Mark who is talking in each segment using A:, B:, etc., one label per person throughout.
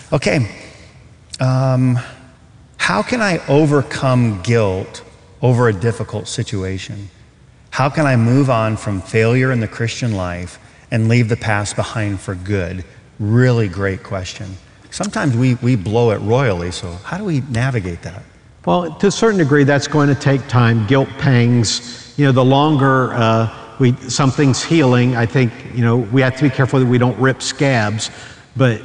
A: Okay, how can I overcome guilt over a difficult situation? How can I move on from failure in the Christian life and leave the past behind for good? Really great question. Sometimes we blow it royally, so how do we navigate that?
B: Well, to a certain degree, that's going to take time. Guilt pangs, the longer something's healing, I think, we have to be careful that we don't rip scabs, but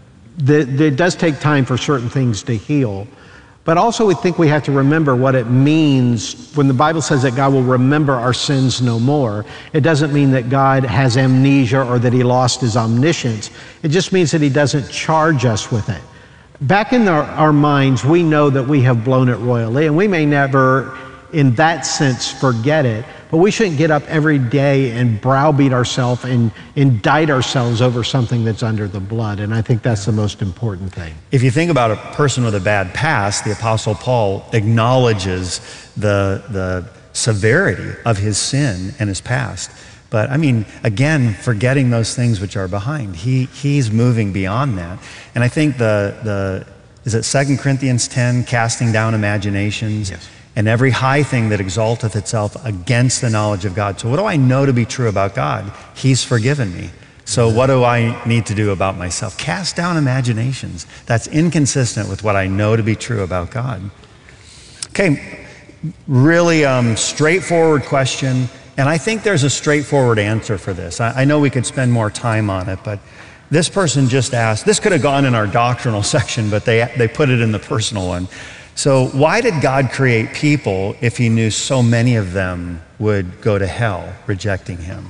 B: it does take time for certain things to heal. But also we think we have to remember what it means when the Bible says that God will remember our sins no more. It doesn't mean that God has amnesia or that he lost his omniscience. It just means that he doesn't charge us with it. Back in our minds, we know that we have blown it royally, and we may never, in that sense, forget it, but we shouldn't get up every day and browbeat ourselves and indict ourselves over something that's under the blood, and I think that's the most important thing.
A: If you think about a person with a bad past, the Apostle Paul acknowledges the severity of his sin and his past. But I mean, again, forgetting those things which are behind. He's moving beyond that. And I think is it 2 Corinthians 10, casting down imaginations?
B: Yes.
A: And every high thing that exalteth itself against the knowledge of God. So what do I know to be true about God? He's forgiven me. So what do I need to do about myself? Cast down imaginations. That's inconsistent with what I know to be true about God. Okay, really straightforward question. And I think there's a straightforward answer for this. I know we could spend more time on it, but this person just asked, this could have gone in our doctrinal section, but they put it in the personal one. So why did God create people if he knew so many of them would go to hell, rejecting him?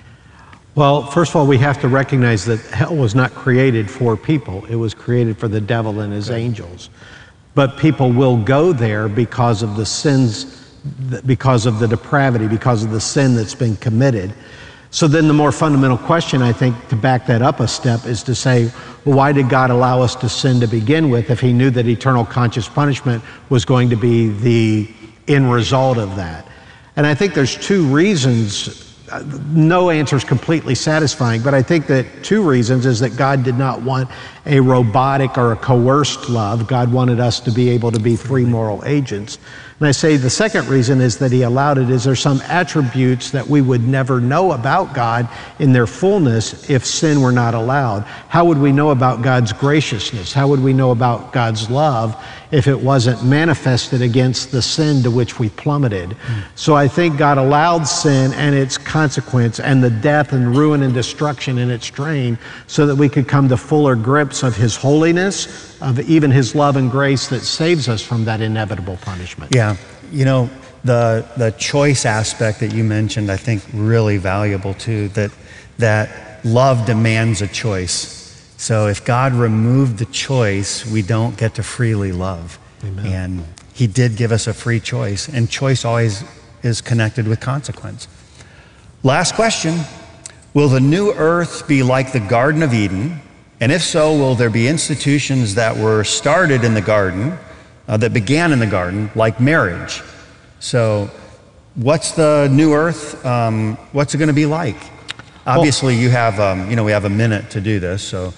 B: Well, first of all, we have to recognize that hell was not created for people. It was created for the devil and his angels. But people will go there because of the sins, because of the depravity, because of the sin that's been committed. So then the more fundamental question, I think, to back that up a step is to say, well, why did God allow us to sin to begin with if he knew that eternal conscious punishment was going to be the end result of that? And I think there's two reasons. No answer is completely satisfying, but I think that two reasons is that God did not want a robotic or a coerced love. God wanted us to be able to be free moral agents. And I say the second reason is that he allowed it is there's some attributes that we would never know about God in their fullness if sin were not allowed. How would we know about God's graciousness? How would we know about God's love if it wasn't manifested against the sin to which we plummeted? So I think God allowed sin and its consequence and the death and ruin and destruction in its train so that we could come to fuller grips of his holiness, of even his love and grace that saves us from that inevitable punishment.
A: Yeah, the choice aspect that you mentioned, I think really valuable too, that love demands a choice. So if God removed the choice, we don't get to freely love.
B: Amen.
A: And he did give us a free choice, and choice always is connected with consequence. Last question, will the new earth be like the Garden of Eden? And if so, will there be institutions that were started in the garden, that began in the garden, like marriage? So what's the new earth? What's it going to be like? Obviously, you have, we have a minute to do this, so.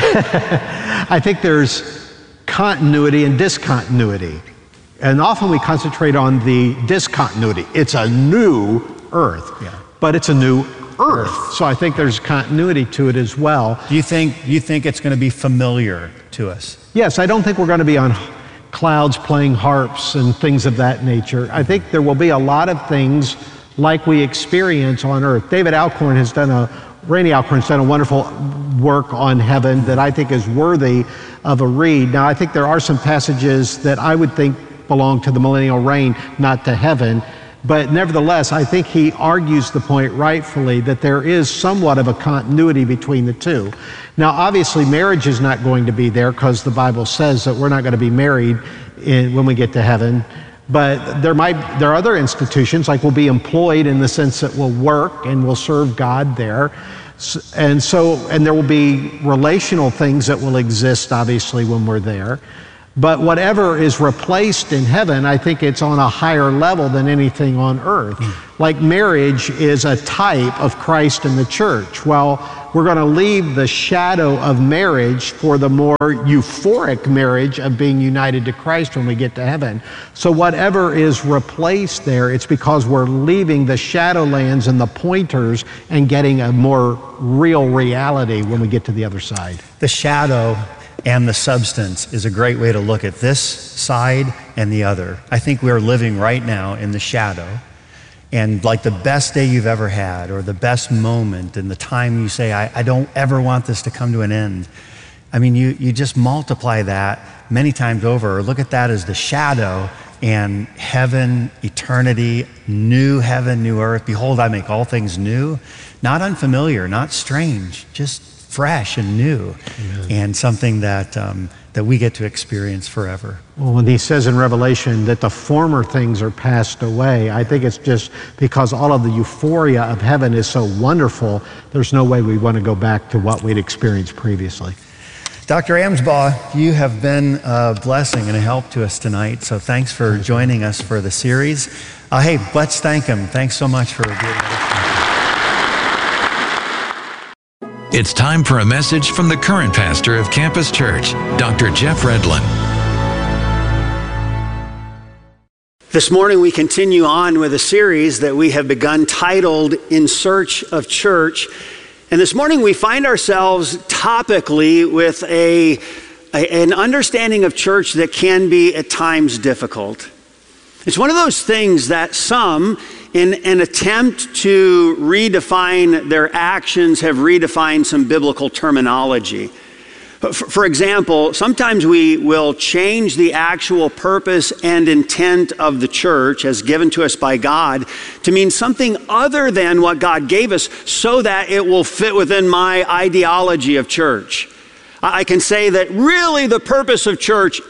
B: I think there's continuity and discontinuity. And often we concentrate on the discontinuity. It's a new earth, but it's a new earth. So I think there's continuity to it as well.
A: Do you think it's going to be familiar to us?
B: Yes, I don't think we're going to be on clouds playing harps and things of that nature. I think there will be a lot of things like we experience on earth. Randy Alcorn has done a wonderful work on heaven that I think is worthy of a read. Now, I think there are some passages that I would think belong to the millennial reign, not to heaven. But nevertheless, I think he argues the point rightfully that there is somewhat of a continuity between the two. Now, obviously, marriage is not going to be there because the Bible says that we're not going to be married when we get to heaven. But there are other institutions, like we'll be employed in the sense that we'll work and we'll serve God there. And there will be relational things that will exist, obviously, when we're there. But whatever is replaced in heaven, I think it's on a higher level than anything on earth. Like marriage is a type of Christ and the church. Well, we're going to leave the shadow of marriage for the more euphoric marriage of being united to Christ when we get to heaven. So whatever is replaced there, it's because we're leaving the shadowlands and the pointers and getting a more real reality when we get to the other side.
A: The shadow and the substance is a great way to look at this side and the other. I think we're living right now in the shadow. And like the best day you've ever had, or the best moment, and the time you say, I don't ever want this to come to an end. I mean, you just multiply that many times over, or look at that as the shadow, and heaven, eternity, new heaven, new earth. Behold, I make all things new. Not unfamiliar, not strange, just fresh and new. Amen. And something that we get to experience forever.
B: Well, when he says in Revelation that the former things are passed away, I think it's just because all of the euphoria of heaven is so wonderful, there's no way we want to go back to what we'd experienced previously.
A: Dr. Amsbaugh, you have been a blessing and a help to us tonight, so thanks for joining us for the series. Hey, let's thank him. Thanks so much for being with us.
C: It's time for a message from the current pastor of Campus Church, Dr. Jeff Redlin.
D: This morning we continue on with a series that we have begun titled In Search of Church. And this morning we find ourselves topically with an understanding of church that can be at times difficult. It's one of those things that some, in an attempt to redefine their actions, have redefined some biblical terminology. For example, sometimes we will change the actual purpose and intent of the church as given to us by God to mean something other than what God gave us so that it will fit within my ideology of church. I can say that really the purpose of church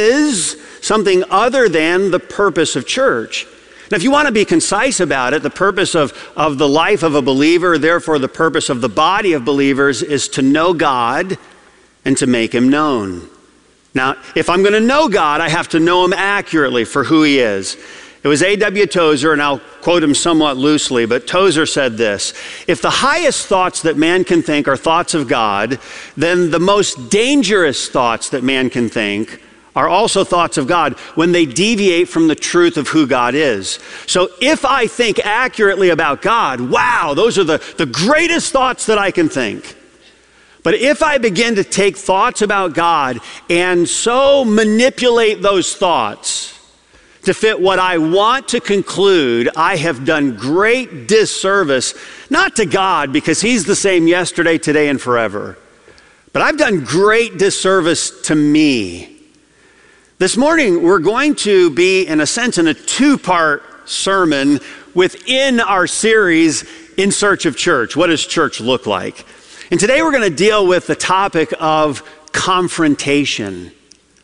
D: is something other than the purpose of church. Now, if you want to be concise about it, the purpose of the life of a believer, therefore the purpose of the body of believers, is to know God and to make him known. Now, if I'm going to know God, I have to know him accurately for who he is. It was A.W. Tozer, and I'll quote him somewhat loosely, but Tozer said this: if the highest thoughts that man can think are thoughts of God, then the most dangerous thoughts that man can think are also thoughts of God when they deviate from the truth of who God is. So if I think accurately about God, wow, those are the greatest thoughts that I can think. But if I begin to take thoughts about God and so manipulate those thoughts to fit what I want to conclude, I have done great disservice, not to God, because he's the same yesterday, today, and forever, but I've done great disservice to me. This morning, we're going to be, in a sense, in a two-part sermon within our series, In Search of Church. What does church look like? And today we're going to deal with the topic of confrontation.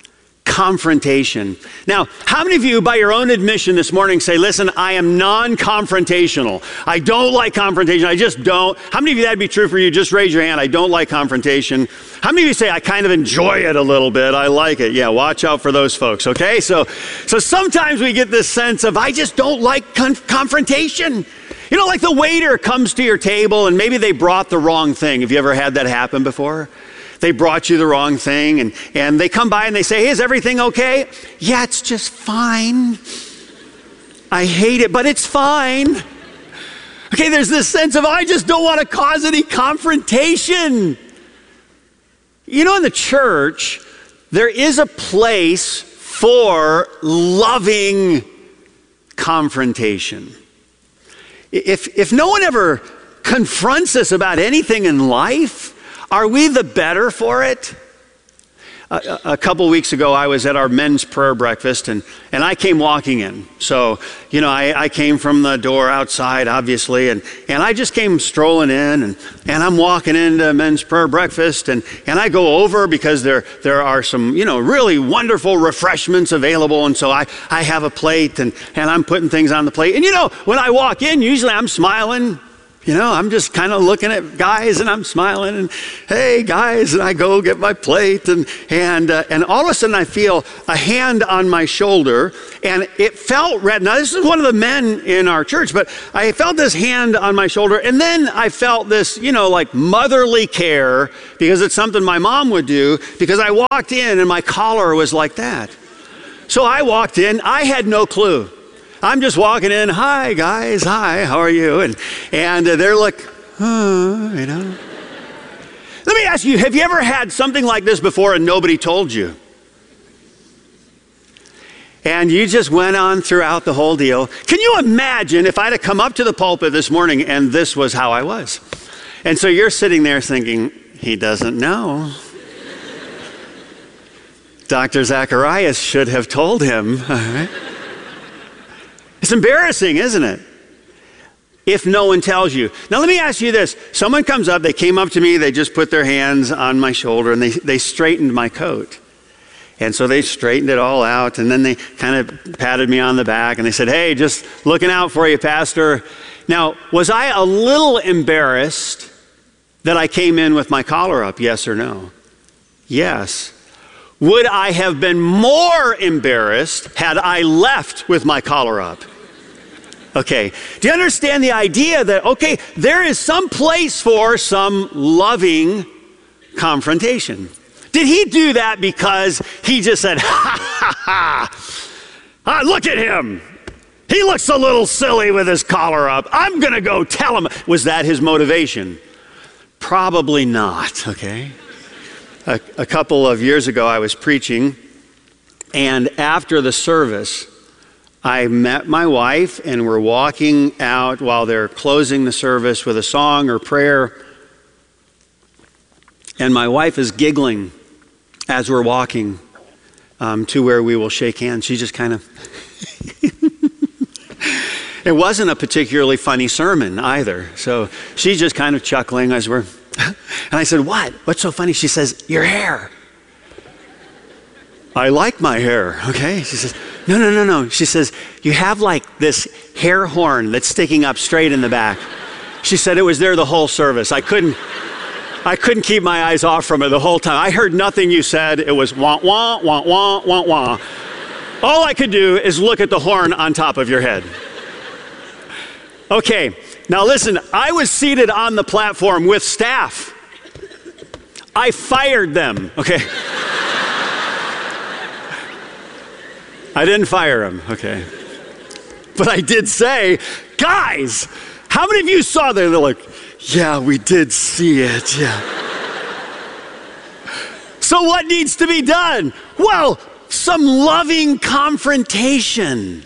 D: Confrontation. Now, how many of you, by your own admission this morning, say, listen, I am non-confrontational. I don't like confrontation. I just don't. How many of you that'd be true for you? Just raise your hand. I don't like confrontation. How many of you say, I kind of enjoy it a little bit. I like it. Yeah, watch out for those folks, okay? So sometimes we get this sense of, I just don't like confrontation. You know, like the waiter comes to your table and maybe they brought the wrong thing. Have you ever had that happen before? They brought you the wrong thing and they come by and they say, hey, is everything okay? Yeah, it's just fine. I hate it, but it's fine. Okay, there's this sense of, I just don't want to cause any confrontation. You know, in the church, there is a place for loving confrontation. If no one ever confronts us about anything in life, are we the better for it? A couple weeks ago, I was at our men's prayer breakfast, and I came walking in. So, you know, I came from the door outside, obviously, and I just came strolling in, and I'm walking into men's prayer breakfast, and I go over because there are some, you know, really wonderful refreshments available, and so I have a plate, and I'm putting things on the plate. And, you know, when I walk in, usually I'm smiling. I'm just kind of looking at guys and I'm smiling and, hey, guys, and I go get my plate and all of a sudden I feel a hand on my shoulder and it felt red. Now, this is one of the men in our church, but I felt this hand on my shoulder and then I felt this, like motherly care because it's something my mom would do because I walked in and my collar was like that. So I walked in, I had no clue. I'm just walking in, hi guys, hi, how are you? And they're like, Let me ask you, have you ever had something like this before and nobody told you? And you just went on throughout the whole deal. Can you imagine if I'd have come up to the pulpit this morning and this was how I was? And so you're sitting there thinking, he doesn't know. Dr. Zacharias should have told him, all right? It's embarrassing, isn't it? If no one tells you. Now, let me ask you this. Someone comes up, they came up to me, they just put their hands on my shoulder and they straightened my coat. And so they straightened it all out and then they kind of patted me on the back and they said, hey, just looking out for you, Pastor. Now, was I a little embarrassed that I came in with my collar up, yes or no? Yes. Would I have been more embarrassed had I left with my collar up? Okay, do you understand the idea that, okay, there is some place for some loving confrontation? Did he do that because he just said, look at him. He looks a little silly with his collar up. I'm going to go tell him. Was that his motivation? Probably not, okay? A couple of years ago, I was preaching, and after the service, I met my wife, and we're walking out while they're closing the service with a song or prayer, and my wife is giggling as we're walking to where we will shake hands. She just kind of... It wasn't a particularly funny sermon either, so she's just kind of chuckling as we're... And I said, what? What's so funny? She says, your hair. I like my hair, okay? She says, no. She says, you have like this hair horn that's sticking up straight in the back. She said it was there the whole service. I couldn't keep my eyes off from it the whole time. I heard nothing you said. It was wah, wah, wah, wah, wah, wah. All I could do is look at the horn on top of your head. Okay, now listen, I was seated on the platform with staff. I fired them, okay? I didn't fire them, okay? But I did say, guys, how many of you saw that? They're like, yeah, we did see it, yeah. So what needs to be done? Well, some loving confrontation.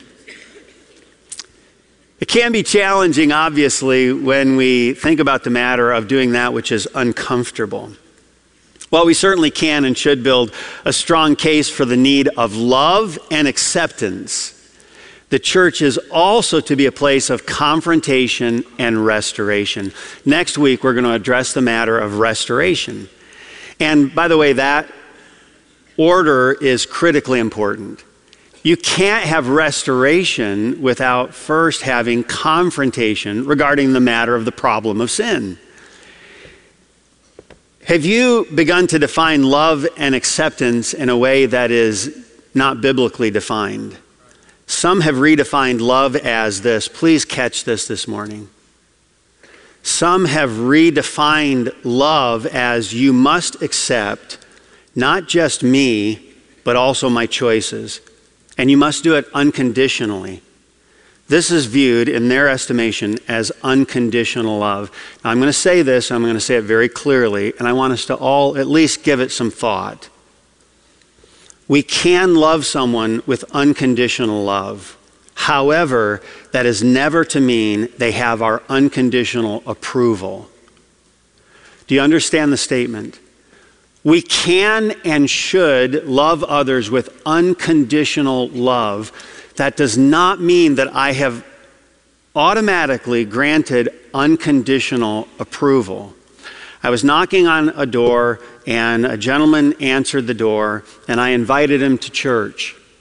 D: It can be challenging, obviously, when we think about the matter of doing that which is uncomfortable. While we certainly can and should build a strong case for the need of love and acceptance, the church is also to be a place of confrontation and restoration. Next week, we're going to address the matter of restoration. And by the way, that order is critically important. You can't have restoration without first having confrontation regarding the matter of the problem of sin. Have you begun to define love and acceptance in a way that is not biblically defined? Some have redefined love as this. Please catch this morning. Some have redefined love as you must accept not just me, but also my choices. And you must do it unconditionally. This is viewed in their estimation as unconditional love. Now, I'm going to say this, I'm going to say it very clearly, and I want us to all at least give it some thought. We can love someone with unconditional love. However, that is never to mean they have our unconditional approval. Do you understand the statement? We can and should love others with unconditional love. That does not mean that I have automatically granted unconditional approval. I was knocking on a door and a gentleman answered the door and I invited him to church.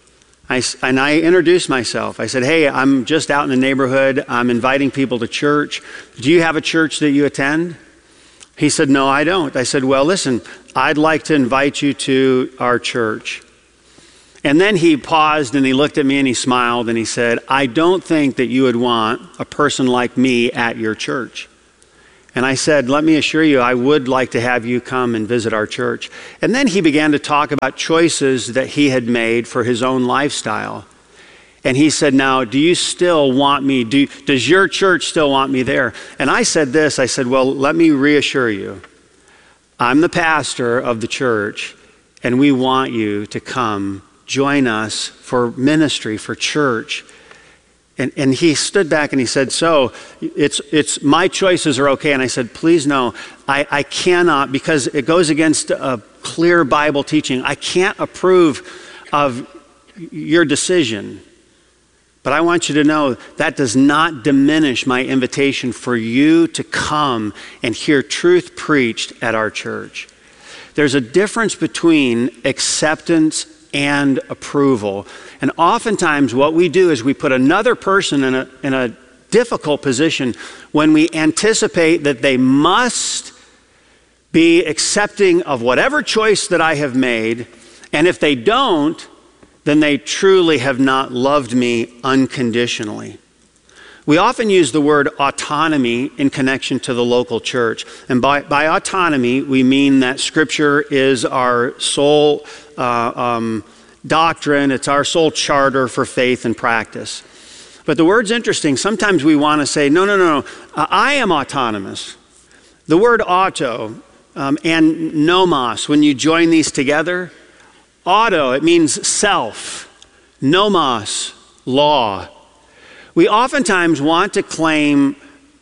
D: And I introduced myself. I said, hey, I'm just out in the neighborhood. I'm inviting people to church. Do you have a church that you attend? He said, no, I don't. I said, well, listen, I'd like to invite you to our church. And then he paused and he looked at me and he smiled and he said, I don't think that you would want a person like me at your church. And I said, let me assure you, I would like to have you come and visit our church. And then he began to talk about choices that he had made for his own lifestyle. And he said, now, do you still want me? Does your church still want me there? And I said this, I said, well, let me reassure you. I'm the pastor of the church, and we want you to come join us for ministry, for church. And he stood back and he said, so it's my choices are okay. And I said, please no, I cannot, because it goes against a clear Bible teaching. I can't approve of your decision. But I want you to know that does not diminish my invitation for you to come and hear truth preached at our church. There's a difference between acceptance and approval. And oftentimes what we do is we put another person in a difficult position when we anticipate that they must be accepting of whatever choice that I have made. And if they don't, then they truly have not loved me unconditionally. We often use the word autonomy in connection to the local church. And by autonomy, we mean that Scripture is our sole doctrine. It's our sole charter for faith and practice. But the word's interesting. Sometimes we want to say, no, I am autonomous. The word auto and nomos, when you join these together, auto, it means self. Nomos, law. We oftentimes want to claim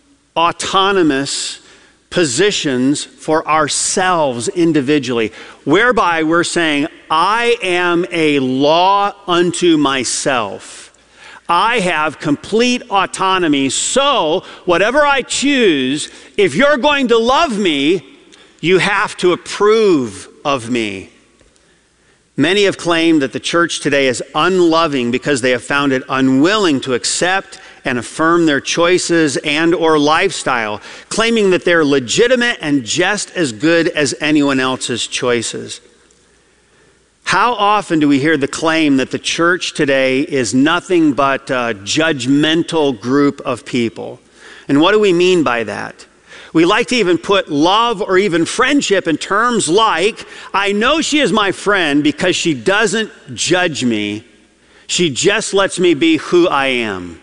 D: autonomous positions for ourselves individually, whereby we're saying, I am a law unto myself. I have complete autonomy, so whatever I choose, if you're going to love me, you have to approve of me. Many have claimed that the church today is unloving because they have found it unwilling to accept and affirm their choices and or lifestyle, claiming that they're legitimate and just as good as anyone else's choices. How often do we hear the claim that the church today is nothing but a judgmental group of people? And what do we mean by that? We like to even put love or even friendship in terms like, I know she is my friend because she doesn't judge me. She just lets me be who I am.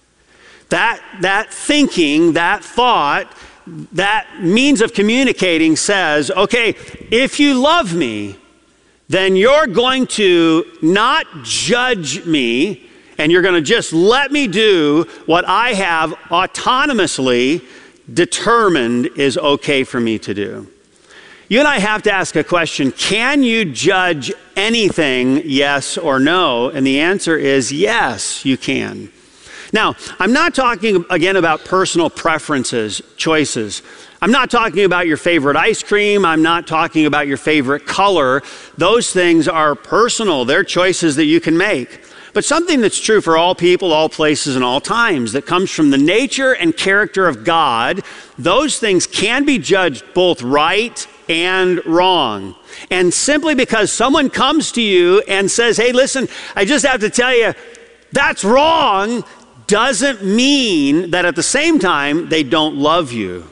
D: That thinking, that thought, that means of communicating says, okay, if you love me, then you're going to not judge me and you're going to just let me do what I have autonomously determined is okay for me to do. You and I have to ask a question. Can you judge anything, yes or no? And the answer is yes, you can. Now, I'm not talking again about personal preferences, choices. I'm not talking about your favorite ice cream. I'm not talking about your favorite color. Those things are personal. They're choices that you can make. But something that's true for all people, all places, and all times, that comes from the nature and character of God, those things can be judged both right and wrong. And simply because someone comes to you and says, hey, listen, I just have to tell you, that's wrong, doesn't mean that at the same time, they don't love you.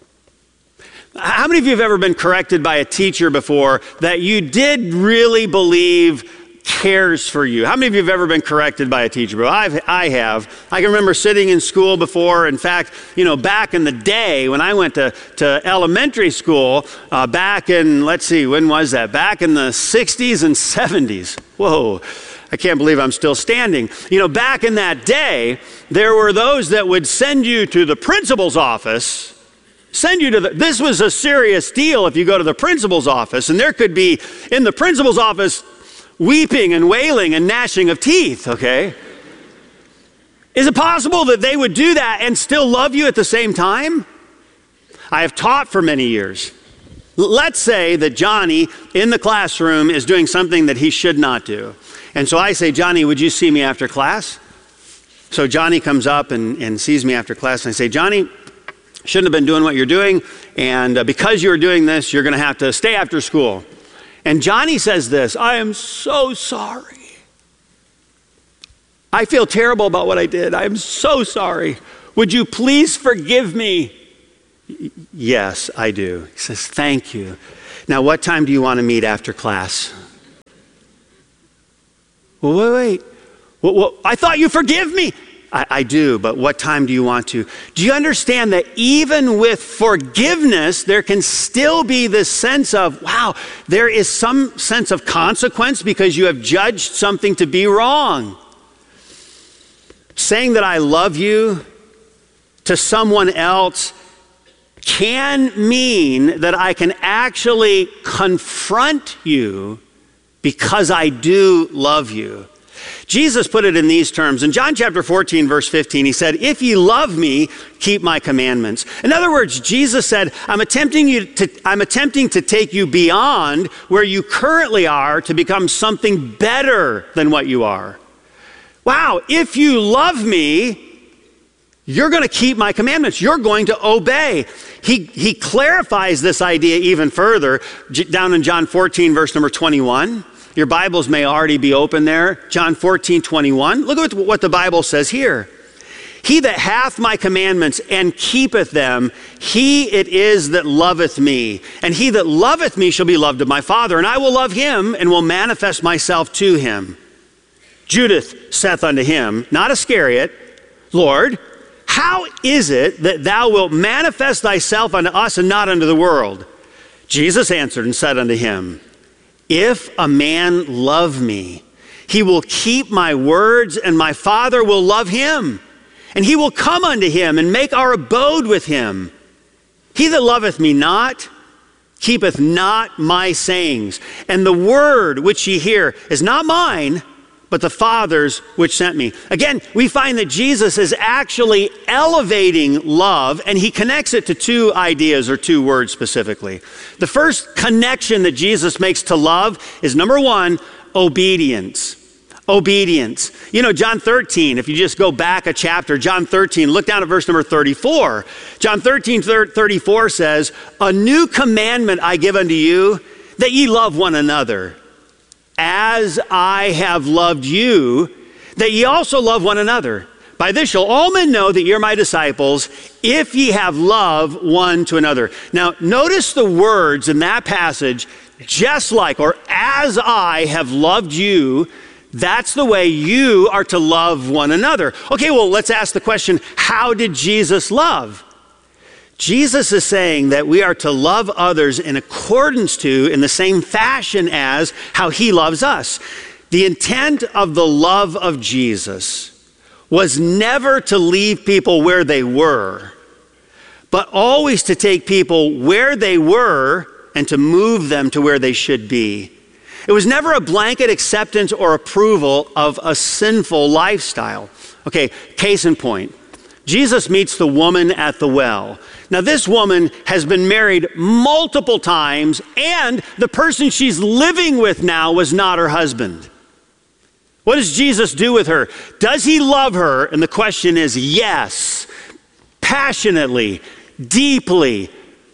D: How many of you have ever been corrected by a teacher before that you did really believe cares for you? How many of you have ever been corrected by a teacher? Well, I have. I can remember sitting in school before. In fact, back in the day when I went to elementary school, back in, let's see, when was that? Back in the 60s and 70s. Whoa, I can't believe I'm still standing. Back in that day, there were those that would send you to the principal's office. This was a serious deal if you go to the principal's office, and there could be in the principal's office weeping and wailing and gnashing of teeth, okay? Is it possible that they would do that and still love you at the same time? I have taught for many years. Let's say that Johnny in the classroom is doing something that he should not do. And so I say, Johnny, would you see me after class? So Johnny comes up and sees me after class, and I say, Johnny, shouldn't have been doing what you're doing, and because you're doing this, you're going to have to stay after school. And Johnny says this, I am so sorry. I feel terrible about what I did. I am so sorry. Would you please forgive me? Yes, I do. He says, thank you. Now, what time do you want to meet after class? Well, wait. Well, I thought you forgive me. I do, but what time do you want to? Do you understand that even with forgiveness, there can still be this sense of, wow, there is some sense of consequence because you have judged something to be wrong. Saying that I love you to someone else can mean that I can actually confront you because I do love you. Jesus put it in these terms. In John chapter 14, verse 15, he said, if ye love me, keep my commandments. In other words, Jesus said, I'm attempting to take you beyond where you currently are to become something better than what you are. Wow, if you love me, you're going to keep my commandments. You're going to obey. He clarifies this idea even further down in John 14, verse number 21. Your Bibles may already be open there. John 14, 21. Look at what the Bible says here. He that hath my commandments and keepeth them, he it is that loveth me. And he that loveth me shall be loved of my Father. And I will love him and will manifest myself to him. Judas saith unto him, not Iscariot, Lord, how is it that thou wilt manifest thyself unto us and not unto the world? Jesus answered and said unto him, if a man love me, he will keep my words, and my Father will love him, and he will come unto him and make our abode with him. He that loveth me not, keepeth not my sayings. And the word which ye hear is not mine, but the Father's which sent me. Again, we find that Jesus is actually elevating love, and he connects it to two ideas or two words specifically. The first connection that Jesus makes to love is number one, obedience. Obedience. You know, John 13, if you just go back a chapter, John 13, look down at verse number 34. John 13, 34 says, a new commandment I give unto you, that ye love one another. As I have loved you, that ye also love one another. By this shall all men know that you're my disciples, if ye have love one to another. Now, notice the words in that passage, just like, or as I have loved you, that's the way you are to love one another. Okay, well, let's ask the question, how did Jesus love? Jesus is saying that we are to love others in accordance to, in the same fashion as how he loves us. The intent of the love of Jesus was never to leave people where they were, but always to take people where they were and to move them to where they should be. It was never a blanket acceptance or approval of a sinful lifestyle. Okay, case in point. Jesus meets the woman at the well. Now, this woman has been married multiple times, and the person she's living with now was not her husband. What does Jesus do with her? Does he love her? And the question is yes, passionately, deeply,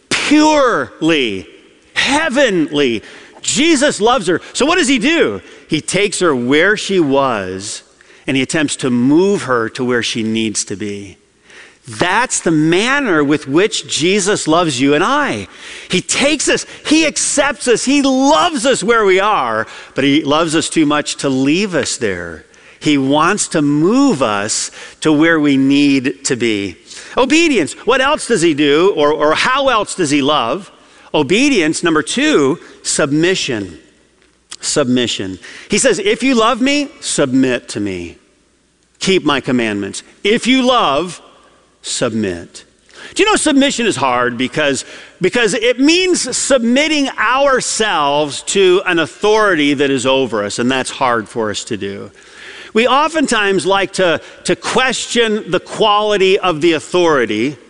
D: purely, heavenly. Jesus loves her. So what does he do? He takes her where she was, and he attempts to move her to where she needs to be. That's the manner with which Jesus loves you and I. He takes us, he accepts us, he loves us where we are, but he loves us too much to leave us there. He wants to move us to where we need to be. Obedience. What else does he do, or how else does he love? Obedience. Number two, submission. Submission. He says, if you love me, submit to me. Keep my commandments. If you love, submit. Do you know submission is hard because it means submitting ourselves to an authority that is over us, and that's hard for us to do. We oftentimes like to question the quality of the authority,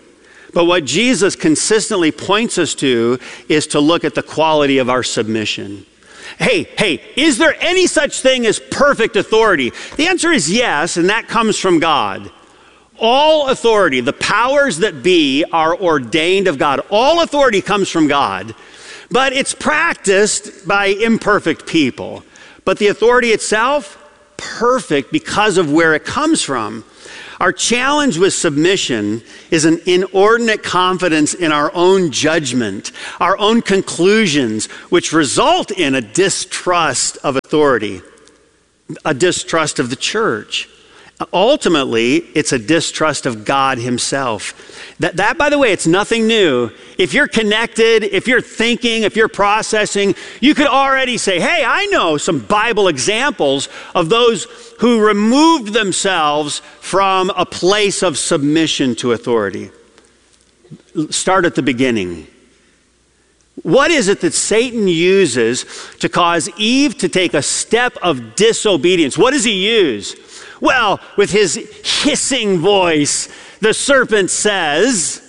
D: But what Jesus consistently points us to is to look at the quality of our submission. Hey, is there any such thing as perfect authority? The answer is yes, and that comes from God. All authority, the powers that be, are ordained of God. All authority comes from God, but it's practiced by imperfect people. But the authority itself, perfect because of where it comes from. Our challenge with submission is an inordinate confidence in our own judgment, our own conclusions, which result in a distrust of authority, a distrust of the church. Ultimately, it's a distrust of God himself. That, by the way, it's nothing new. If you're connected, if you're thinking, if you're processing, you could already say, hey, I know some Bible examples of those who removed themselves from a place of submission to authority. Start at the beginning. What is it that Satan uses to cause Eve to take a step of disobedience? What does he use? Well, with his hissing voice, the serpent says,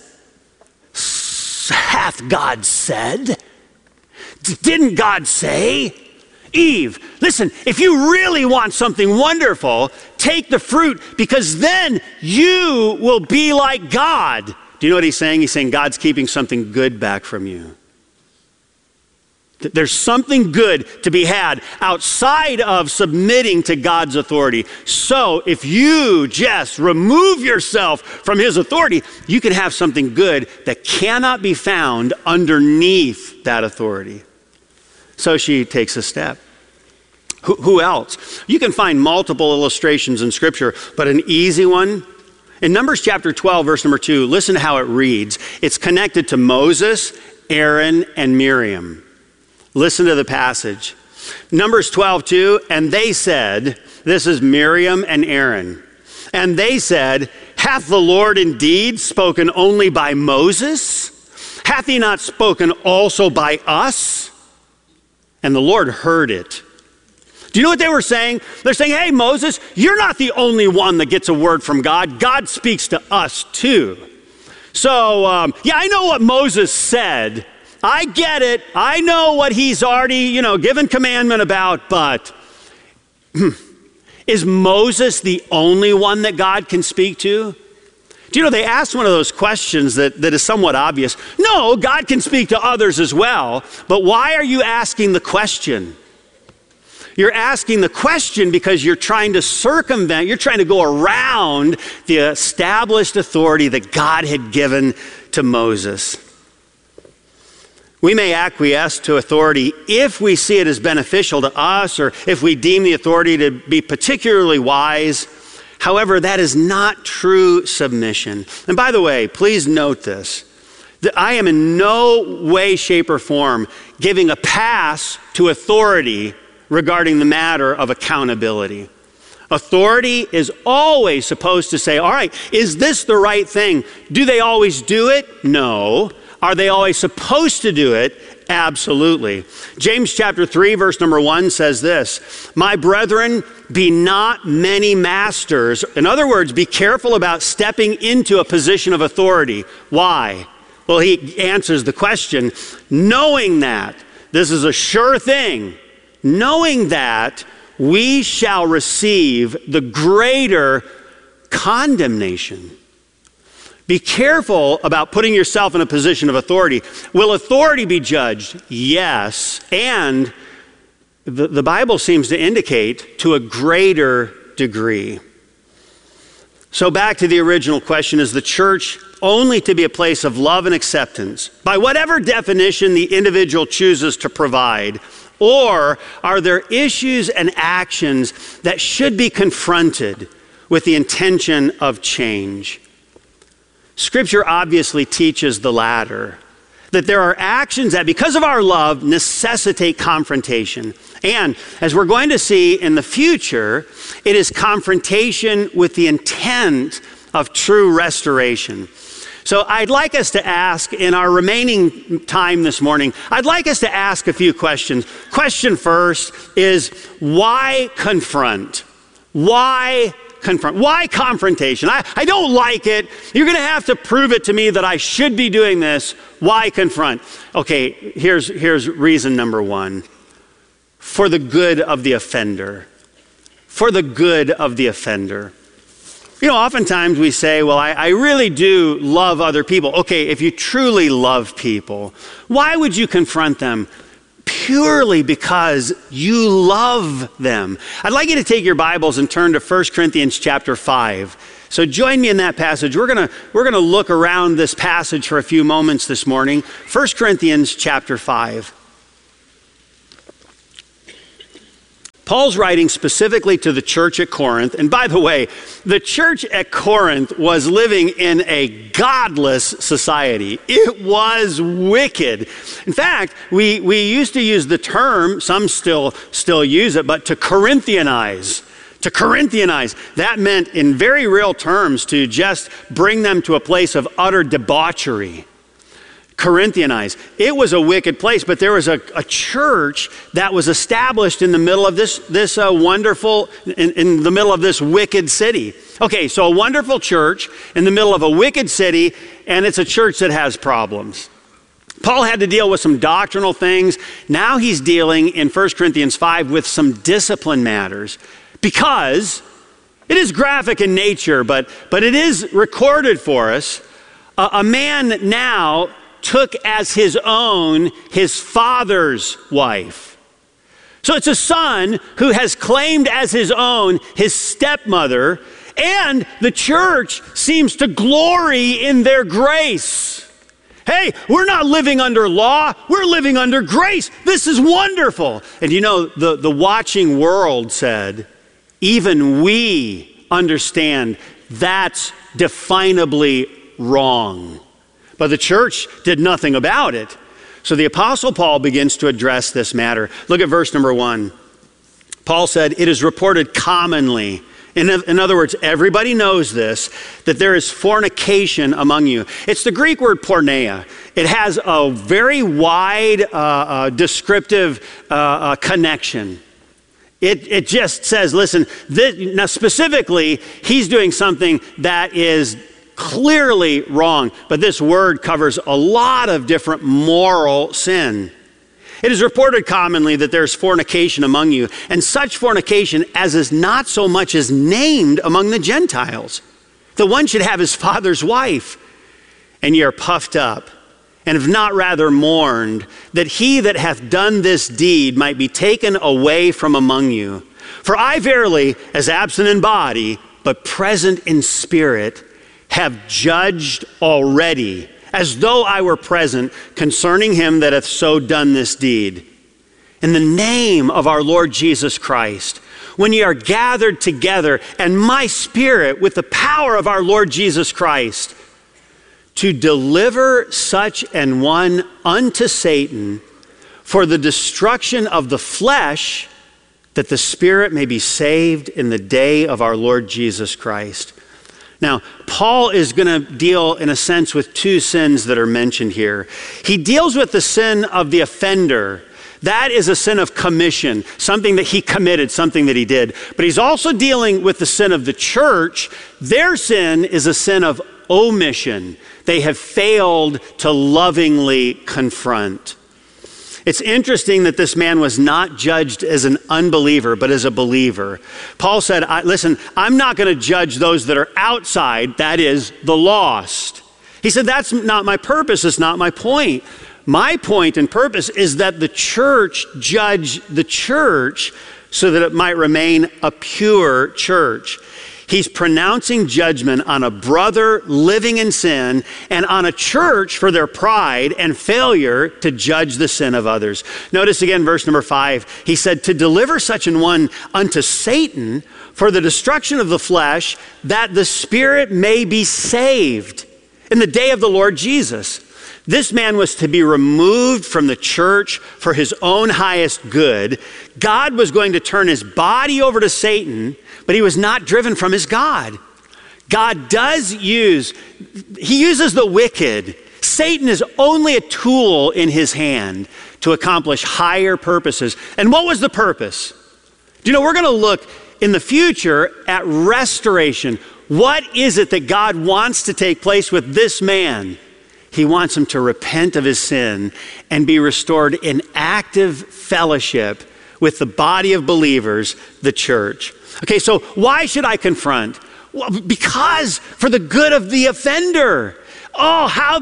D: hath God said? Didn't God say? Eve, listen, if you really want something wonderful, take the fruit, because then you will be like God. Do you know what he's saying? He's saying God's keeping something good back from you. There's something good to be had outside of submitting to God's authority. So if you just remove yourself from his authority, you can have something good that cannot be found underneath that authority. So she takes a step. Who else? You can find multiple illustrations in Scripture, but an easy one, in Numbers chapter 12, verse number 2, listen to how it reads. It's connected to Moses, Aaron, and Miriam. Listen to the passage. Numbers 12:2, and they said, this is Miriam and Aaron, and they said, hath the Lord indeed spoken only by Moses? Hath he not spoken also by us? And the Lord heard it. Do you know what they were saying? They're saying, hey, Moses, you're not the only one that gets a word from God. God speaks to us too. So, I know what Moses said. I get it. I know what he's already, given commandment about, but is Moses the only one that God can speak to? Do you know, they asked one of those questions that is somewhat obvious. No, God can speak to others as well, but why are you asking the question? You're asking the question because you're trying to circumvent, you're trying to go around the established authority that God had given to Moses. We may acquiesce to authority if we see it as beneficial to us or if we deem the authority to be particularly wise. However, that is not true submission. And by the way, please note this, that I am in no way, shape, or form giving a pass to authority regarding the matter of accountability. Authority is always supposed to say, all right, is this the right thing? Do they always do it? No. Are they always supposed to do it? Absolutely. James chapter 3, verse number 1 says this, my brethren, be not many masters. In other words, be careful about stepping into a position of authority. Why? Well, he answers the question, knowing that, this is a sure thing, knowing that we shall receive the greater condemnation. Be careful about putting yourself in a position of authority. Will authority be judged? Yes. And the Bible seems to indicate to a greater degree. So back to the original question, is the church only to be a place of love and acceptance by whatever definition the individual chooses to provide? Or are there issues and actions that should be confronted with the intention of change? Scripture obviously teaches the latter, that there are actions that, because of our love, necessitate confrontation. And as we're going to see in the future, it is confrontation with the intent of true restoration. So I'd like us to ask, in our remaining time this morning, I'd like us to ask a few questions. Question first is, why confront? Why confront? Why confrontation? I don't like it. You're going to have to prove it to me that I should be doing this. Why confront? Okay, here's reason number one. For the good of the offender. For the good of the offender. You know, oftentimes we say, well, I really do love other people. Okay, if you truly love people, why would you confront them? Purely because you love them. I'd like you to take your Bibles and turn to 1 Corinthians chapter 5. So join me in that passage. We're gonna look around this passage for a few moments this morning. 1 Corinthians chapter 5. Paul's writing specifically to the church at Corinth. And by the way, the church at Corinth was living in a godless society. It was wicked. In fact, we used to use the term, some still use it, but to Corinthianize. To Corinthianize. That meant in very real terms to just bring them to a place of utter debauchery. Corinthianize. It was a wicked place, but there was a church that was established in the middle of this wonderful, in the middle of this wicked city. Okay, so a wonderful church in the middle of a wicked city, and it's a church that has problems. Paul had to deal with some doctrinal things. Now he's dealing in 1 Corinthians 5 with some discipline matters, because it is graphic in nature, but it is recorded for us. A man now took as his own his father's wife. So it's a son who has claimed as his own his stepmother, and the church seems to glory in their grace. Hey, we're not living under law, we're living under grace. This is wonderful. And you know, the watching world said, even we understand that's definably wrong. But the church did nothing about it. So the Apostle Paul begins to address this matter. Look at verse number 1. Paul said, it is reported commonly, in other words, everybody knows this, that there is fornication among you. It's the Greek word porneia. It has a very wide descriptive connection. It just says, listen, now specifically, he's doing something that is clearly wrong, but this word covers a lot of different moral sin. It is reported commonly that there's fornication among you, and such fornication as is not so much as named among the Gentiles. The one should have his father's wife, and ye are puffed up, and have not rather mourned, that he that hath done this deed might be taken away from among you. For I verily, as absent in body, but present in spirit, have judged already, as though I were present, concerning him that hath so done this deed. In the name of our Lord Jesus Christ, when ye are gathered together, and my spirit with the power of our Lord Jesus Christ, to deliver such an one unto Satan for the destruction of the flesh, that the spirit may be saved in the day of our Lord Jesus Christ. Now, Paul is going to deal, in a sense, with two sins that are mentioned here. He deals with the sin of the offender. That is a sin of commission, something that he committed, something that he did. But he's also dealing with the sin of the church. Their sin is a sin of omission. They have failed to lovingly confront. It's interesting that this man was not judged as an unbeliever, but as a believer. Paul said, listen, I'm not going to judge those that are outside, that is, the lost. He said, that's not my purpose, it's not my point. My point and purpose is that the church judge the church so that it might remain a pure church. He's pronouncing judgment on a brother living in sin and on a church for their pride and failure to judge the sin of others. Notice again, verse number 5. He said, to deliver such an one unto Satan for the destruction of the flesh, that the spirit may be saved in the day of the Lord Jesus. This man was to be removed from the church for his own highest good. God was going to turn his body over to Satan, but he was not driven from his God. God does he uses the wicked. Satan is only a tool in his hand to accomplish higher purposes. And what was the purpose? Do you know, we're going to look in the future at restoration, what is it that God wants to take place with this man? He wants him to repent of his sin and be restored in active fellowship with the body of believers, the church. Okay, so why should I confront? Well, because for the good of the offender. Oh, how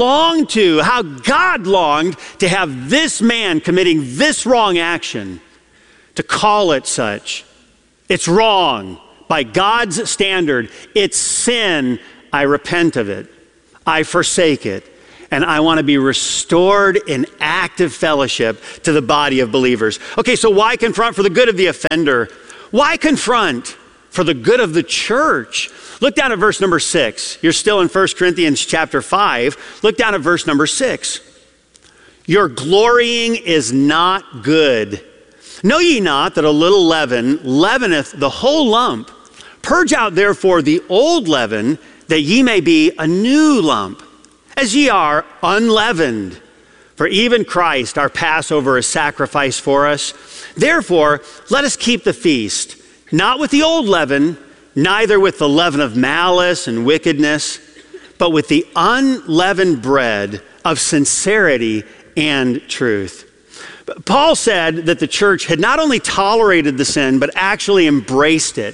D: God longed to have this man committing this wrong action, to call it such. It's wrong. By God's standard, it's sin. I repent of it. I forsake it. And I want to be restored in active fellowship to the body of believers. Okay, so why confront for the good of the offender? Why confront for the good of the church? Look down at verse number 6. You're still in 1 Corinthians chapter 5. Look down at verse number 6. Your glorying is not good. Know ye not that a little leaven leaveneth the whole lump? Purge out therefore the old leaven, that ye may be a new lump, as ye are unleavened. For even Christ, our Passover, is sacrificed for us. Therefore, let us keep the feast, not with the old leaven, neither with the leaven of malice and wickedness, but with the unleavened bread of sincerity and truth. Paul said that the church had not only tolerated the sin, but actually embraced it.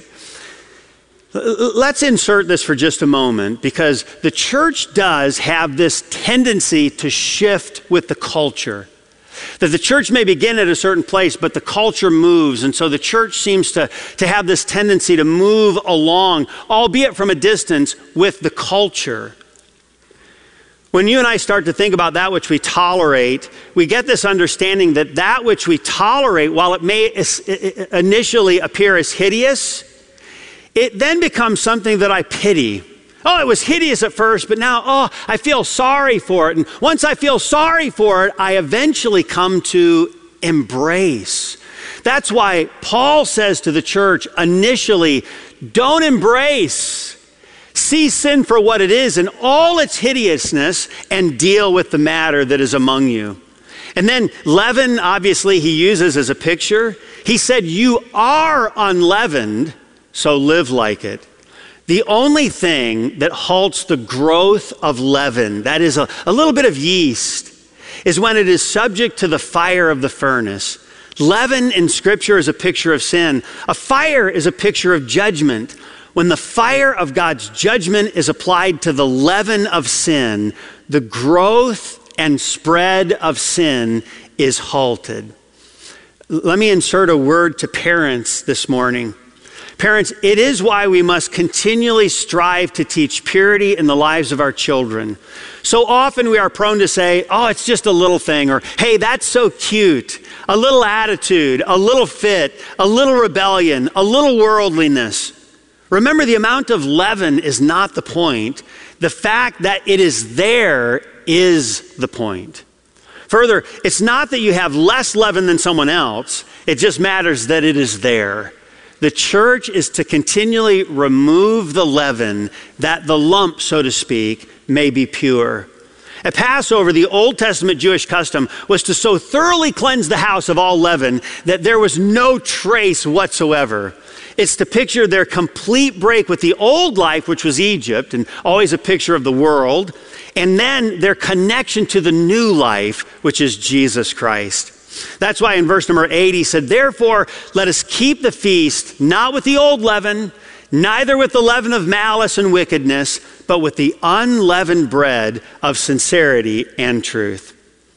D: Let's insert this for just a moment, because the church does have this tendency to shift with the culture. That the church may begin at a certain place, but the culture moves. And so the church seems to have this tendency to move along, albeit from a distance, with the culture. When you and I start to think about that which we tolerate, we get this understanding that that which we tolerate, while it may initially appear as hideous, it then becomes something that I pity. Oh, it was hideous at first, but now, I feel sorry for it. And once I feel sorry for it, I eventually come to embrace. That's why Paul says to the church initially, don't embrace. See sin for what it is in all its hideousness and deal with the matter that is among you. And then leaven, obviously, he uses as a picture. He said, you are unleavened, so live like it. The only thing that halts the growth of leaven, that is a little bit of yeast, is when it is subject to the fire of the furnace. Leaven in Scripture is a picture of sin. A fire is a picture of judgment. When the fire of God's judgment is applied to the leaven of sin, the growth and spread of sin is halted. Let me insert a word to parents this morning. Parents, it is why we must continually strive to teach purity in the lives of our children. So often we are prone to say, oh, it's just a little thing, or hey, that's so cute. A little attitude, a little fit, a little rebellion, a little worldliness. Remember, the amount of leaven is not the point. The fact that it is there is the point. Further, it's not that you have less leaven than someone else. It just matters that it is there. The church is to continually remove the leaven, that the lump, so to speak, may be pure. At Passover, the Old Testament Jewish custom was to so thoroughly cleanse the house of all leaven that there was no trace whatsoever. It's to picture their complete break with the old life, which was Egypt, and always a picture of the world, and then their connection to the new life, which is Jesus Christ. That's why in verse number 8, he said, therefore, let us keep the feast, not with the old leaven, neither with the leaven of malice and wickedness, but with the unleavened bread of sincerity and truth.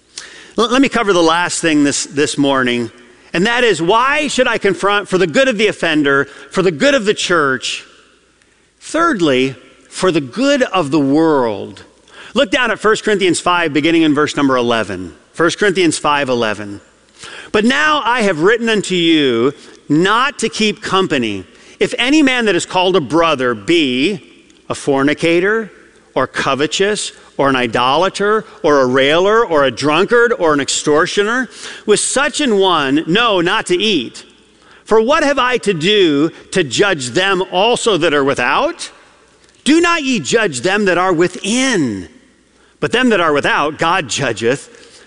D: Let me cover the last thing this morning, and that is, why should I confront for the good of the offender, for the good of the church? Thirdly, for the good of the world. Look down at 1 Corinthians 5, beginning in verse number 11. 1 Corinthians 5:11. But now I have written unto you not to keep company, if any man that is called a brother be a fornicator, or covetous, or an idolater, or a railer, or a drunkard, or an extortioner, with such an one, no, not to eat. For what have I to do to judge them also that are without? Do not ye judge them that are within, but them that are without God judgeth.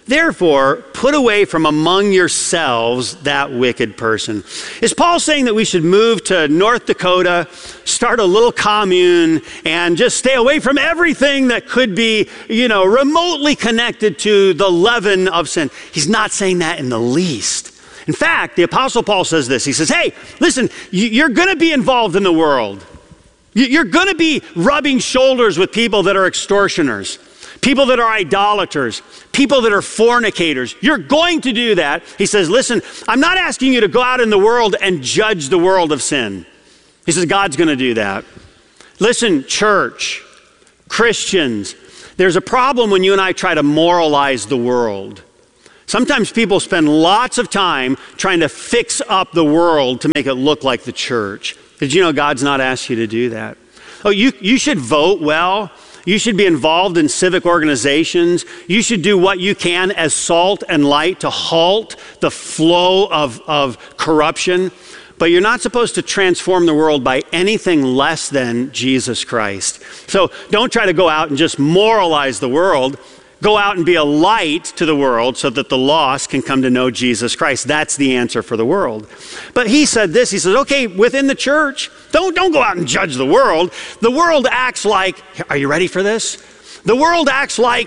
D: Therefore, put away from among yourselves that wicked person. Is Paul saying that we should move to North Dakota, start a little commune, and just stay away from everything that could be, remotely connected to the leaven of sin? He's not saying that in the least. In fact, the Apostle Paul says this. He says, hey, listen, you're going to be involved in the world. You're going to be rubbing shoulders with people that are extortioners, people that are idolaters, people that are fornicators. You're going to do that. He says, listen, I'm not asking you to go out in the world and judge the world of sin. He says, God's going to do that. Listen, church, Christians, there's a problem when you and I try to moralize the world. Sometimes people spend lots of time trying to fix up the world to make it look like the church. Did you know God's not asked you to do that? Oh, you should vote well. You should be involved in civic organizations. You should do what you can as salt and light to halt the flow of corruption. But you're not supposed to transform the world by anything less than Jesus Christ. So don't try to go out and just moralize the world. Go out and be a light to the world so that the lost can come to know Jesus Christ. That's the answer for the world. But he said this, he says, okay, within the church, don't go out and judge the world. The world acts like, are you ready for this? The world acts like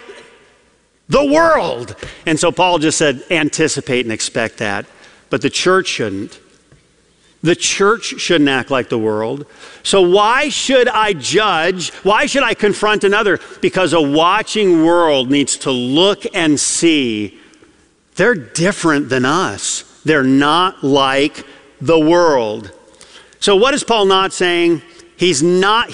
D: the world. And so Paul just said, anticipate and expect that. But the church shouldn't. The church shouldn't act like the world. So why should I judge? Why should I confront another? Because a watching world needs to look and see they're different than us. They're not like the world. So what is Paul not saying? He is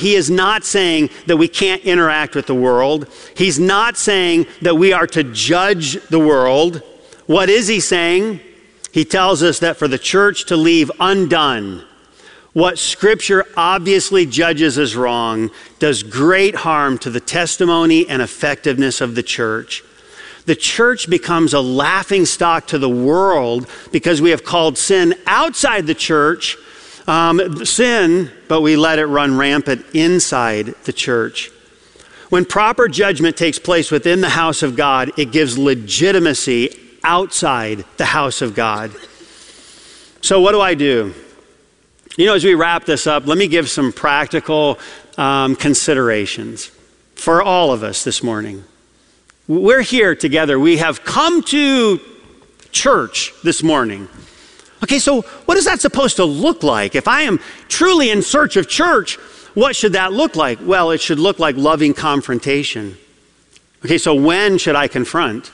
D: not saying that we can't interact with the world. He's not saying that we are to judge the world. What is he saying? He tells us that for the church to leave undone what Scripture obviously judges as wrong does great harm to the testimony and effectiveness of the church. The church becomes a laughingstock to the world because we have called sin outside the church sin, but we let it run rampant inside the church. When proper judgment takes place within the house of God, it gives legitimacy outside the house of God. So what do I do? As we wrap this up, let me give some practical considerations for all of us this morning. We're here together. We have come to church this morning. Okay, so what is that supposed to look like? If I am truly in search of church, what should that look like? Well, it should look like loving confrontation. Okay, so when should I confront?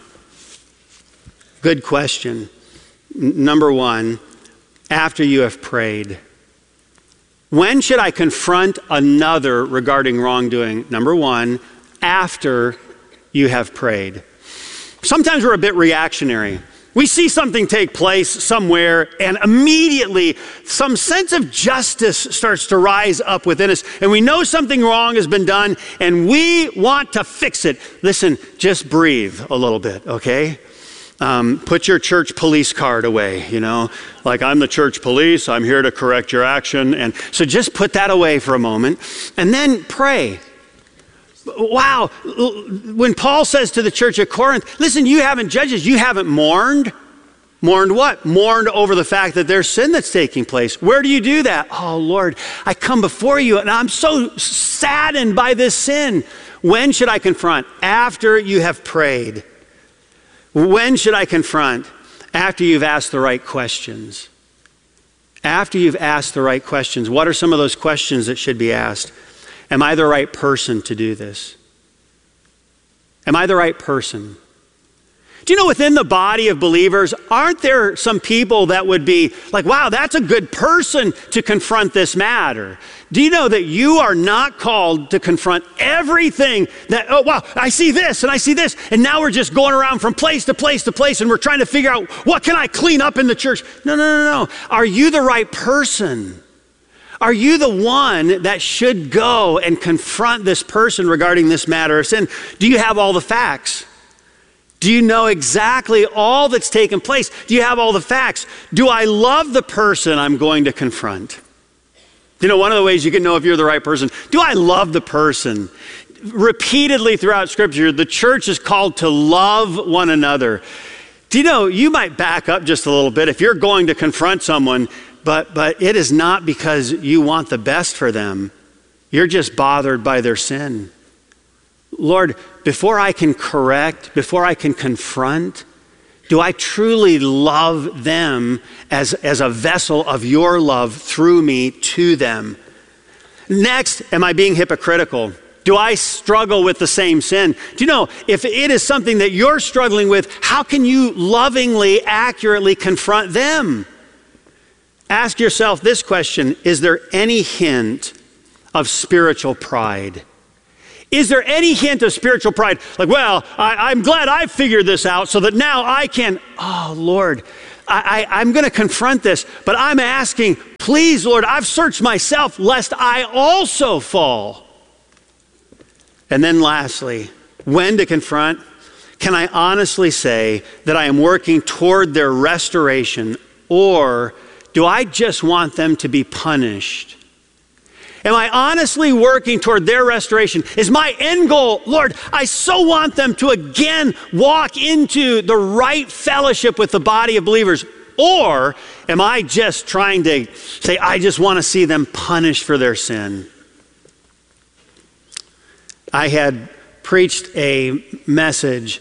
D: Good question. Number one, after you have prayed. When should I confront another regarding wrongdoing? Number one, after you have prayed. Sometimes we're a bit reactionary. We see something take place somewhere and immediately some sense of justice starts to rise up within us and we know something wrong has been done and we want to fix it. Listen, just breathe a little bit, okay? Put your church police card away, like I'm the church police, I'm here to correct your action. And so just put that away for a moment and then pray. Wow, when Paul says to the church at Corinth, listen, you haven't judged us, you haven't mourned. Mourned what? Mourned over the fact that there's sin that's taking place. Where do you do that? Oh, Lord, I come before you and I'm so saddened by this sin. When should I confront? After you have prayed. When should I confront? After you've asked the right questions. After you've asked the right questions. What are some of those questions that should be asked? Am I the right person to do this? Am I the right person? Do you know within the body of believers, aren't there some people that would be like, wow, that's a good person to confront this matter? Do you know that you are not called to confront everything that, oh, wow, I see this and I see this. And now we're just going around from place to place to place and we're trying to figure out what can I clean up in the church? No. Are you the right person? Are you the one that should go and confront this person regarding this matter of sin? Do you have all the facts? Do you know exactly all that's taken place? Do you have all the facts? Do I love the person I'm going to confront? One of the ways you can know if you're the right person, do I love the person? repeatedly throughout Scripture, the church is called to love one another. Do you know, you might back up just a little bit if you're going to confront someone, but it is not because you want the best for them. You're just bothered by their sin. Lord, before I can correct, before I can confront, do I truly love them as a vessel of your love through me to them? Next, am I being hypocritical? Do I struggle with the same sin? Do you know, if it is something that you're struggling with, how can you lovingly, accurately confront them? Ask yourself this question: is there any hint of spiritual pride? Is there any hint of spiritual pride? Like, well, I'm glad I figured this out so that now I can, oh Lord, I'm going to confront this, but I'm asking, please, Lord, I've searched myself lest I also fall. And then lastly, when to confront? Can I honestly say that I am working toward their restoration, or do I just want them to be punished? Am I honestly working toward their restoration? Is my end goal, Lord, I so want them to again walk into the right fellowship with the body of believers? Or am I just trying to say, I just want to see them punished for their sin? I had preached a message,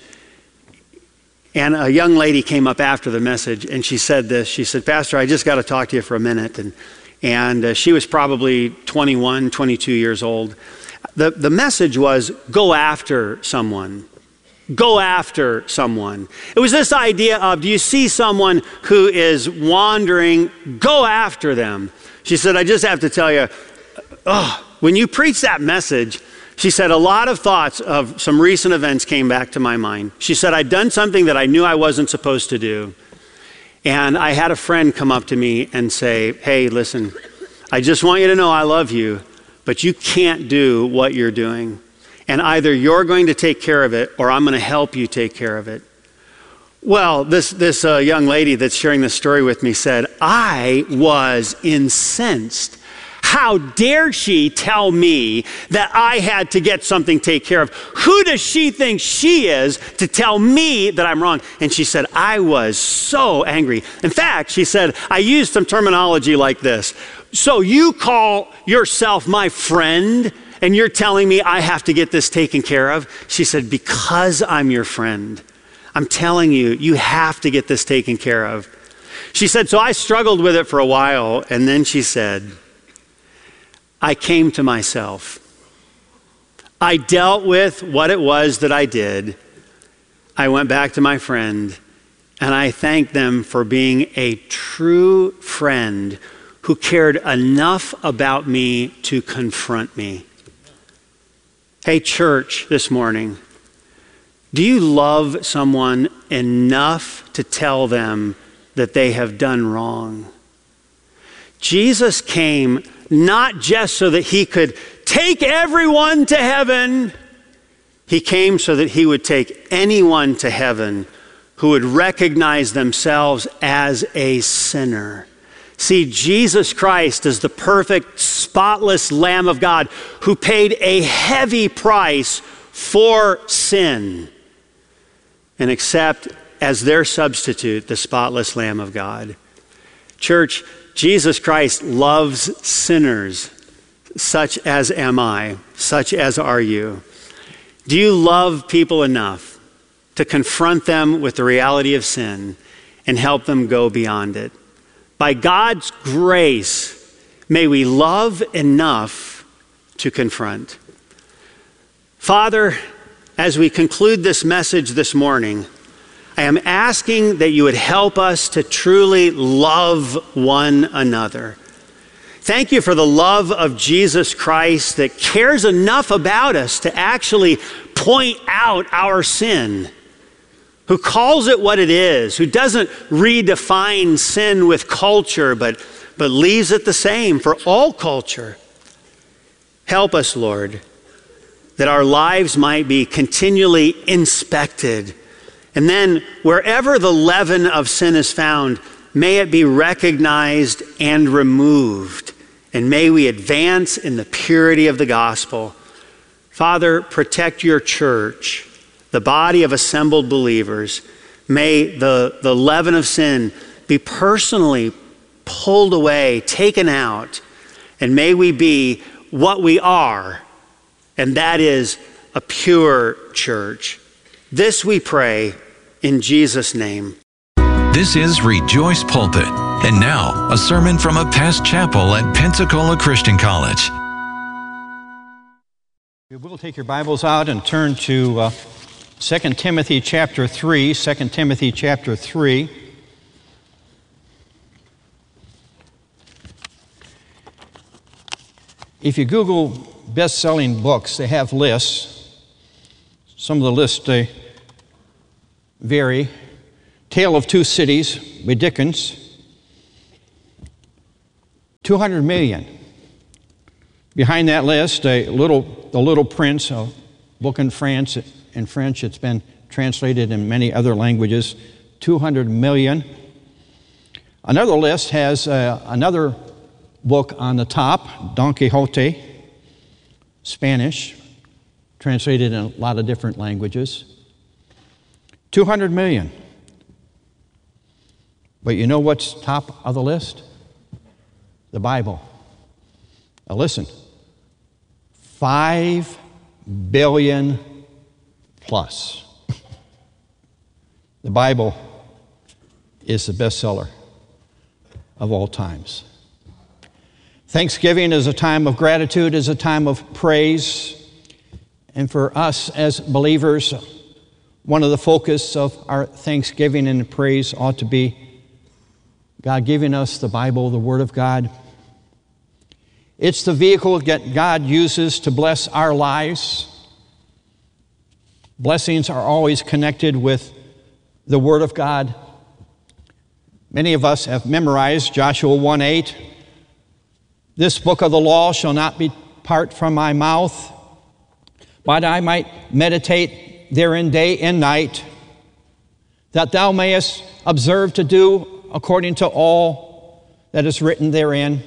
D: and a young lady came up after the message, and she said this. She said, Pastor, I just got to talk to you for a minute. And she was probably 21, 22 years old. The message was, go after someone. Go after someone. It was this idea of, do you see someone who is wandering? Go after them. She said, I just have to tell you, when you preach that message, she said, a lot of thoughts of some recent events came back to my mind. She said, I'd done something that I knew I wasn't supposed to do. And I had a friend come up to me and say, hey, listen, I just want you to know I love you, but you can't do what you're doing. And either you're going to take care of it or I'm going to help you take care of it. Well, this young lady that's sharing this story with me said, I was incensed. How dare she tell me that I had to get something taken care of? Who does she think she is to tell me that I'm wrong? And she said, I was so angry. In fact, she said, I used some terminology like this. So you call yourself my friend and you're telling me I have to get this taken care of? She said, because I'm your friend, I'm telling you, you have to get this taken care of. She said, so I struggled with it for a while. And then she said, I came to myself. I dealt with what it was that I did. I went back to my friend and I thanked them for being a true friend who cared enough about me to confront me. Hey, church, this morning, do you love someone enough to tell them that they have done wrong? Jesus came not just so that he could take everyone to heaven. He came so that he would take anyone to heaven who would recognize themselves as a sinner. See, Jesus Christ is the perfect, spotless Lamb of God who paid a heavy price for sin and accept as their substitute the spotless Lamb of God. Church, Jesus Christ loves sinners, such as am I, such as are you. Do you love people enough to confront them with the reality of sin and help them go beyond it? By God's grace, may we love enough to confront. Father, as we conclude this message this morning, I am asking that you would help us to truly love one another. Thank you for the love of Jesus Christ that cares enough about us to actually point out our sin, who calls it what it is, who doesn't redefine sin with culture, but leaves it the same for all culture. Help us, Lord, that our lives might be continually inspected. And then wherever the leaven of sin is found, may it be recognized and removed. And may we advance in the purity of the gospel. Father, protect your church, the body of assembled believers. May the leaven of sin be personally pulled away, taken out, and may we be what we are, and that is a pure church. This we pray in Jesus' name.
C: This is Rejoice Pulpit. And now, a sermon from a past chapel at Pensacola Christian College.
E: We'll take your Bibles out and turn to 2 Timothy chapter 3. 2 Timothy chapter 3. If you Google best-selling books, they have lists. Some of the lists they vary. Tale of Two Cities by Dickens. 200 million. Behind that list, The Little Prince, a book in French. It's been translated in many other languages. 200 million. Another list has another book on the top, Don Quixote, Spanish, translated in a lot of different languages. 200 million. But you know what's top of the list? The Bible. Now listen, 5 billion plus. The Bible is the bestseller of all times. Thanksgiving is a time of gratitude, is a time of praise. And for us as believers, one of the focus of our thanksgiving and praise ought to be God giving us the Bible, the Word of God. It's the vehicle that God uses to bless our lives. Blessings are always connected with the Word of God. Many of us have memorized Joshua 1:8. This book of the law shall not depart from my mouth, but I might meditate therein day and night, that thou mayest observe to do according to all that is written therein.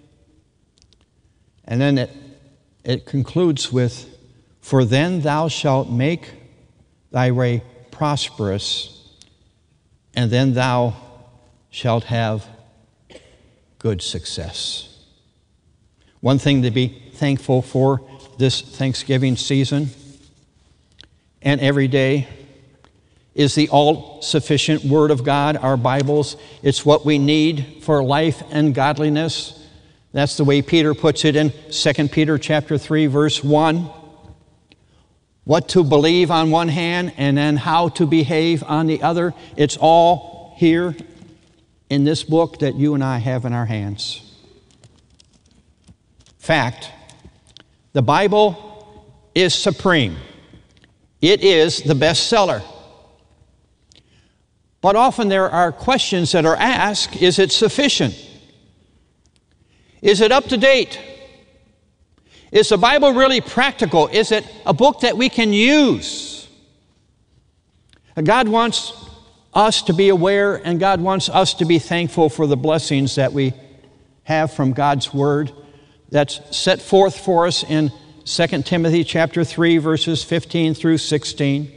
E: And then it concludes with, for then thou shalt make thy way prosperous, and then thou shalt have good success. One thing to be thankful for this Thanksgiving season and every day is the all-sufficient Word of God, our Bibles. It's what we need for life and godliness. That's the way Peter puts it in 2 Peter chapter 3, verse 1. What to believe on one hand and then how to behave on the other. It's all here in this book that you and I have in our hands. Fact, the Bible is supreme. It is the bestseller. But often there are questions that are asked, is it sufficient? Is it up to date? Is the Bible really practical? Is it a book that we can use? God wants us to be aware, and God wants us to be thankful for the blessings that we have from God's Word that's set forth for us in 2 Timothy chapter 3, verses 15 through 17.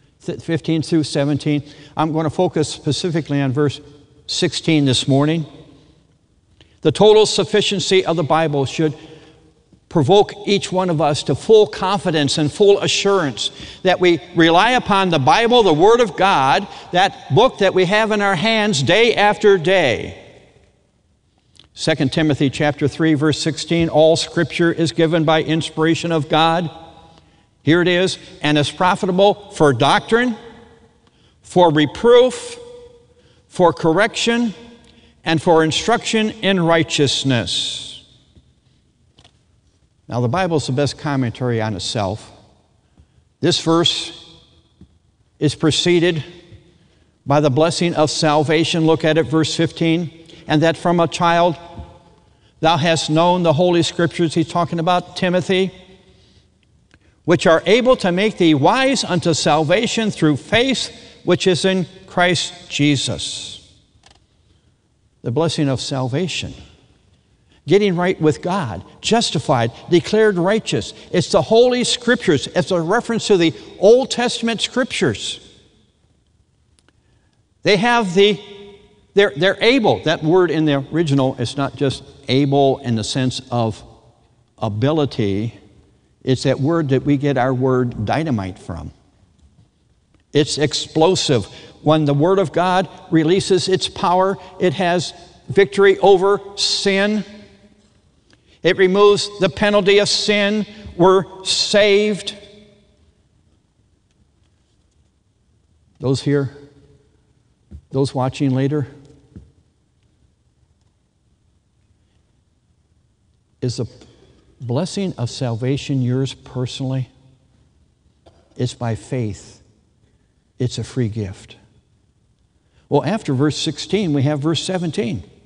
E: I'm going to focus specifically on verse 16 this morning. The total sufficiency of the Bible should provoke each one of us to full confidence and full assurance that we rely upon the Bible, the Word of God, that book that we have in our hands day after day. 2 Timothy chapter 3, verse 16, all Scripture is given by inspiration of God. Here it is, and is profitable for doctrine, for reproof, for correction, and for instruction in righteousness. Now, the Bible is the best commentary on itself. This verse is preceded by the blessing of salvation. Look at it, verse 15. And that from a child thou hast known the Holy Scriptures. He's talking about Timothy, which are able to make thee wise unto salvation through faith which is in Christ Jesus. The blessing of salvation. getting right with God, justified, declared righteous. It's the Holy Scriptures. It's a reference to the Old Testament Scriptures. They have they're able. That word in the original is not just able in the sense of ability. It's that word that we get our word dynamite from. It's explosive. When the Word of God releases its power, it has victory over sin. It removes the penalty of sin. We're saved. Those here, those watching later, is the blessing of salvation yours personally? It's by faith. It's a free gift. Well, after verse 16, we have verse 17.